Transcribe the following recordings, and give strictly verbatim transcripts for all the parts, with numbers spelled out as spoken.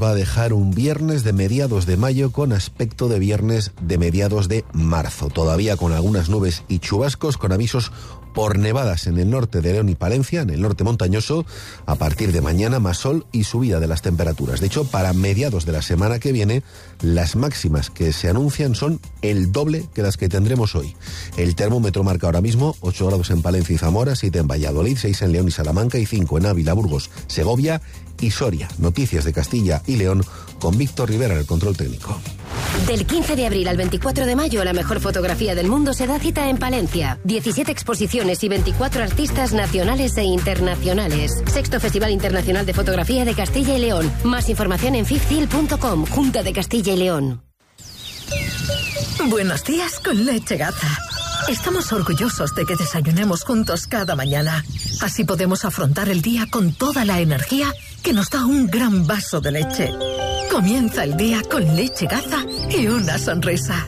va a dejar un viernes de mediados de mayo con aspecto de viernes de mediados de marzo. Todavía con algunas nubes y chubascos, con avisos por nevadas en el norte de León y Palencia, en el norte montañoso. A partir de mañana más sol y subida de las temperaturas. De hecho, para mediados de la semana que viene, las máximas que se anuncian son el doble que las que tendremos hoy. El termómetro marca ahora mismo ocho grados en Palencia y Zamora, siete en Valladolid, seis en León y Salamanca y cinco en Ávila, Burgos, Segovia y Soria. Noticias de Castilla y León con Víctor Rivera en el control técnico. Del quince de abril al veinticuatro de mayo, la mejor fotografía del mundo se da cita en Palencia. diecisiete exposiciones y veinticuatro artistas nacionales e internacionales. Sexto Festival Internacional de Fotografía de Castilla y León. Más información en fifcil punto com, Junta de Castilla y León. Buenos días con Leche Gaza. Estamos orgullosos de que desayunemos juntos cada mañana. Así podemos afrontar el día con toda la energía que nos da un gran vaso de leche. Comienza el día con Leche Gaza y una sonrisa.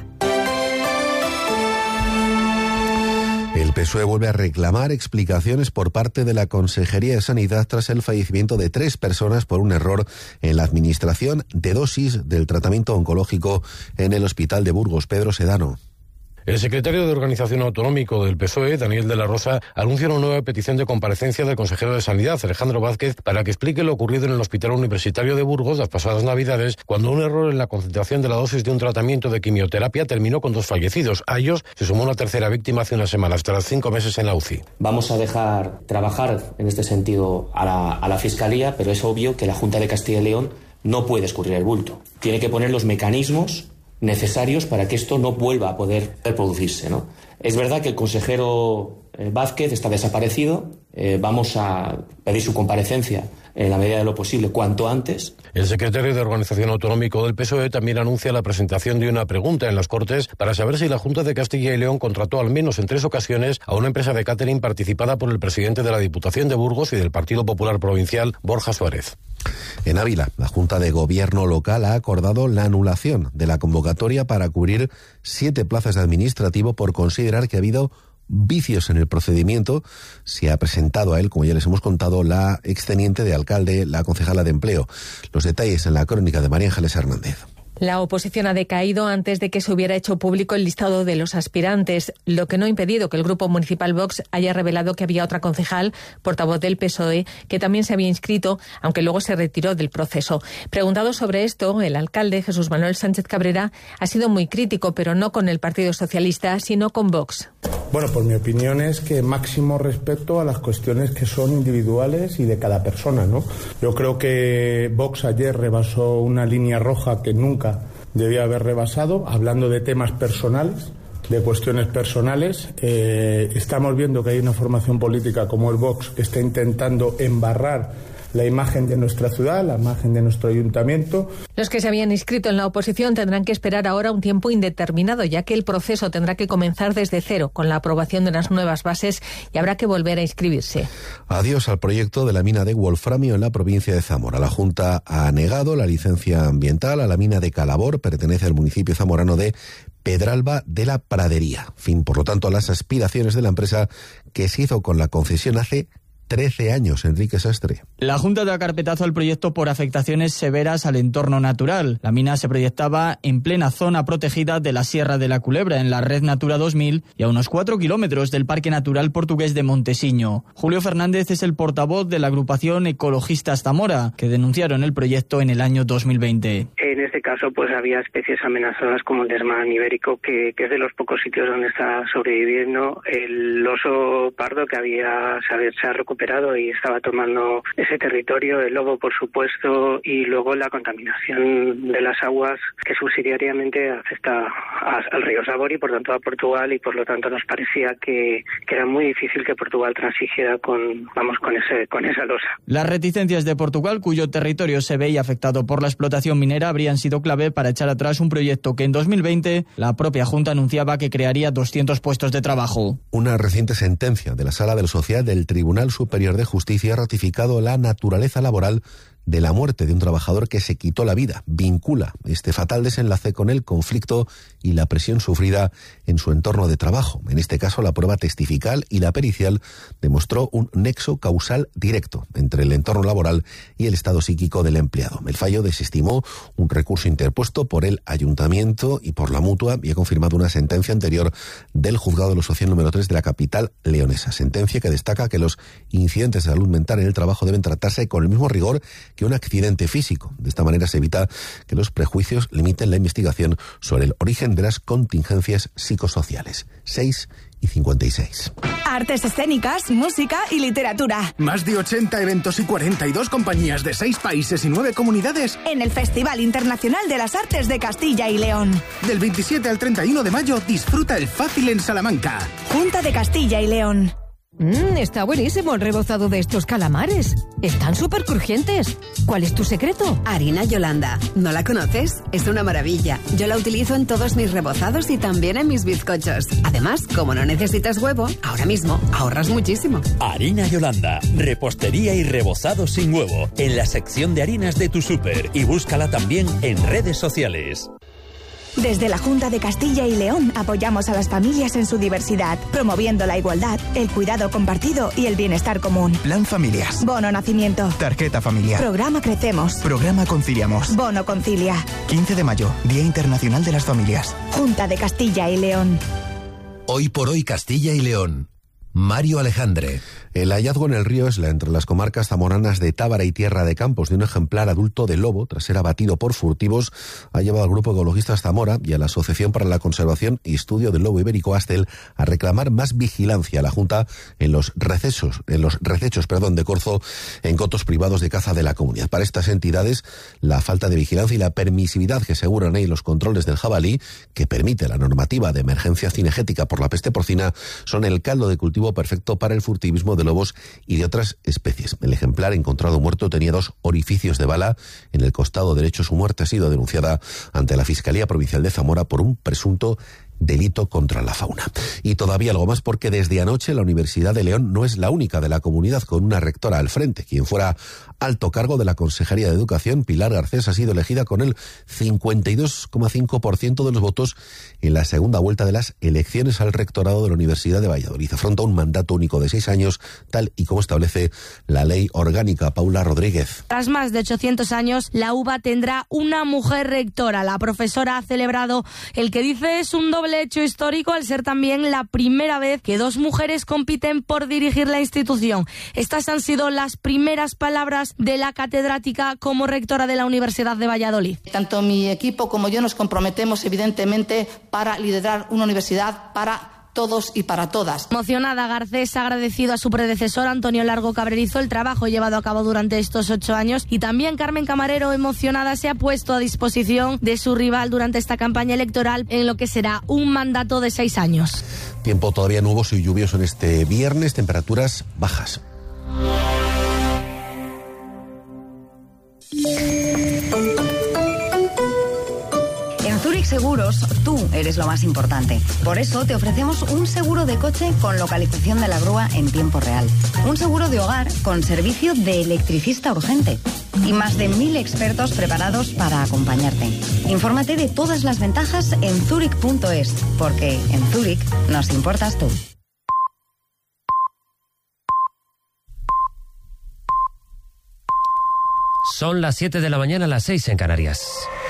El P S O E vuelve a reclamar explicaciones por parte de la Consejería de Sanidad tras el fallecimiento de tres personas por un error en la administración de dosis del tratamiento oncológico en el Hospital de Burgos. Pedro Sedano. El secretario de Organización Autonómico del P S O E, Daniel de la Rosa, anuncia una nueva petición de comparecencia del consejero de Sanidad, Alejandro Vázquez, para que explique lo ocurrido en el Hospital Universitario de Burgos las pasadas Navidades, cuando un error en la concentración de la dosis de un tratamiento de quimioterapia terminó con dos fallecidos. A ellos se sumó una tercera víctima hace unas semanas, tras cinco meses en la U C I. Vamos a dejar trabajar en este sentido a la, a la Fiscalía, pero es obvio que la Junta de Castilla y León no puede escurrir el bulto. Tiene que poner los mecanismos necesarios para que esto no vuelva a poder producirse, ¿no? Es verdad que el consejero eh, Vázquez está desaparecido. Eh, vamos a pedir su comparecencia en la medida de lo posible cuanto antes. El secretario de Organización Autonómico del P S O E también anuncia la presentación de una pregunta en las Cortes para saber si la Junta de Castilla y León contrató al menos en tres ocasiones a una empresa de catering participada por el presidente de la Diputación de Burgos y del Partido Popular Provincial, Borja Suárez. En Ávila, la Junta de Gobierno local ha acordado la anulación de la convocatoria para cubrir siete plazas de administrativo por considerar que ha habido vicios en el procedimiento. Se ha presentado a él, como ya les hemos contado, la exteniente de alcalde, la concejala de empleo. Los detalles en la crónica de María Ángeles Hernández. La oposición ha decaído antes de que se hubiera hecho público el listado de los aspirantes, lo que no ha impedido que el Grupo Municipal Vox haya revelado que había otra concejal, portavoz del P S O E, que también se había inscrito, aunque luego se retiró del proceso. Preguntado sobre esto, el alcalde, Jesús Manuel Sánchez Cabrera, ha sido muy crítico, pero no con el Partido Socialista, sino con Vox. Bueno, pues mi opinión es que máximo respeto a las cuestiones que son individuales y de cada persona, ¿no? Yo creo que Vox ayer rebasó una línea roja que nunca debía haber rebasado, hablando de temas personales, de cuestiones personales. Eh, estamos viendo que hay una formación política como el Vox que está intentando embarrar la imagen de nuestra ciudad, la imagen de nuestro ayuntamiento. Los que se habían inscrito en la oposición tendrán que esperar ahora un tiempo indeterminado, ya que el proceso tendrá que comenzar desde cero, con la aprobación de las nuevas bases, y habrá que volver a inscribirse. Adiós al proyecto de la mina de wolframio en la provincia de Zamora. La Junta ha negado la licencia ambiental a la mina de Calabor, pertenece al municipio zamorano de Pedralba de la Pradería. Fin, por lo tanto, a las aspiraciones de la empresa que se hizo con la concesión hace trece años, Enrique Sastre. La Junta da carpetazo al proyecto por afectaciones severas al entorno natural. La mina se proyectaba en plena zona protegida de la Sierra de la Culebra, en la Red Natura dos mil, y a unos cuatro kilómetros del Parque Natural Portugués de Montesiño. Julio Fernández es el portavoz de la agrupación Ecologistas Zamora, que denunciaron el proyecto en el año dos mil veinte. En este caso, pues había especies amenazadas como el desmán ibérico, que, que es de los pocos sitios donde está sobreviviendo. El oso pardo, que había se ha recuperado y estaba tomando ese territorio, el lobo, por supuesto, y luego la contaminación de las aguas, que subsidiariamente afecta a, al río Sabor y por tanto a Portugal, y por lo tanto nos parecía que, que era muy difícil que Portugal transigiera con, vamos, con ese, con esa losa. Las reticencias de Portugal, cuyo territorio se veía afectado por la explotación minera, habrían sido clave para echar atrás un proyecto que en dos mil veinte la propia Junta anunciaba que crearía doscientos puestos de trabajo. Una reciente sentencia de la Sala del Social del Tribunal Superior de Justicia ha ratificado la naturaleza laboral de la muerte de un trabajador que se quitó la vida. Vincula este fatal desenlace con el conflicto y la presión sufrida en su entorno de trabajo. En este caso, la prueba testifical y la pericial demostró un nexo causal directo entre el entorno laboral y el estado psíquico del empleado. El fallo desestimó un recurso interpuesto por el ayuntamiento y por la mutua y ha confirmado una sentencia anterior del juzgado de lo social número tres de la capital leonesa. Sentencia que destaca que los incidentes de salud mental en el trabajo deben tratarse con el mismo rigor que un accidente físico. De esta manera se evita que los prejuicios limiten la investigación sobre el origen de las contingencias psicosociales. seis y cincuenta y seis. Artes escénicas, música y literatura. Más de ochenta eventos y cuarenta y dos compañías de seis países y nueve comunidades en el Festival Internacional de las Artes de Castilla y León. Del veintisiete al treinta y uno de mayo, disfruta el Fácil en Salamanca. Junta de Castilla y León. Mmm, está buenísimo el rebozado de estos calamares. Están súper crujientes. ¿Cuál es tu secreto? Harina Yolanda. ¿No la conoces? Es una maravilla. Yo la utilizo en todos mis rebozados y también en mis bizcochos. Además, como no necesitas huevo, ahora mismo ahorras muchísimo. Harina Yolanda. Repostería y rebozado sin huevo. En la sección de harinas de tu súper. Y búscala también en redes sociales. Desde la Junta de Castilla y León apoyamos a las familias en su diversidad, promoviendo la igualdad, el cuidado compartido y el bienestar común. Plan Familias. Bono Nacimiento. Tarjeta Familiar. Programa Crecemos. Programa Conciliamos. Bono Concilia. quince de mayo, Día Internacional de las Familias. Junta de Castilla y León. Hoy por hoy Castilla y León. Mario Alejandre. El hallazgo en el río Esla, entre las comarcas zamoranas de Tábara y Tierra de Campos, de un ejemplar adulto de lobo, tras ser abatido por furtivos, ha llevado al Grupo Ecologistas Zamora y a la Asociación para la Conservación y Estudio del Lobo Ibérico Astel a reclamar más vigilancia a la Junta en los recesos, en los recechos, perdón, de corzo en cotos privados de caza de la comunidad. Para estas entidades, la falta de vigilancia y la permisividad que aseguran ahí los controles del jabalí, que permite la normativa de emergencia cinegética por la peste porcina, son el caldo de cultivo perfecto para el furtivismo de lobos y de otras especies. El ejemplar encontrado muerto tenía dos orificios de bala en el costado derecho. Su muerte ha sido denunciada ante la Fiscalía Provincial de Zamora por un presunto delito contra la fauna. Y todavía algo más, porque desde anoche la Universidad de León no es la única de la comunidad con una rectora al frente. Quien fuera alto cargo de la Consejería de Educación, Pilar Garcés, ha sido elegida con el cincuenta y dos coma cinco por ciento de los votos en la segunda vuelta de las elecciones al rectorado de la Universidad de Valladolid. Afronta un mandato único de seis años, tal y como establece la ley orgánica. Paula Rodríguez. Tras más de ochocientos años, la U B A tendrá una mujer rectora. La profesora ha celebrado el que dice es un doble hecho histórico al ser también la primera vez que dos mujeres compiten por dirigir la institución. Estas han sido las primeras palabras de la catedrática como rectora de la Universidad de Valladolid. Tanto mi equipo como yo nos comprometemos evidentemente para liderar una universidad para todos y para todas. Emocionada, Garcés ha agradecido a su predecesor Antonio Largo Cabrerizo el trabajo llevado a cabo durante estos ocho años, y también Carmen Camarero, emocionada, se ha puesto a disposición de su rival durante esta campaña electoral en lo que será un mandato de seis años. Tiempo todavía nuboso y lluvioso en este viernes, temperaturas bajas. En Zurich Seguros, tú eres lo más importante. Por eso te ofrecemos un seguro de coche con localización de la grúa en tiempo real. Un seguro de hogar con servicio de electricista urgente. Y más de mil expertos preparados para acompañarte. Infórmate de todas las ventajas en zurich punto es, porque en Zurich nos importas tú. Son las siete de la mañana, las seis en Canarias.